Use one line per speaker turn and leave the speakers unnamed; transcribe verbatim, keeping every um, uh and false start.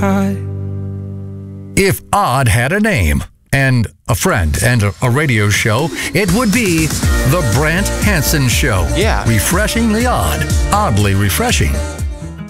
If odd had a name and a friend and a, a radio show, it would be The Brant Hansen Show.
Yeah.
Refreshingly odd, oddly refreshing.